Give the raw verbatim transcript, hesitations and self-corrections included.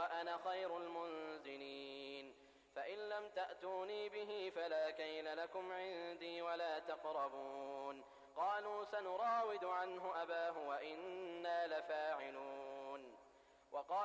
وأنا خير المنزلين فإن لم تأتوني به فلا كيل لكم عندي ولا تقربون قالوا سنراود عنه أباه وإنا لفاعلون. وقال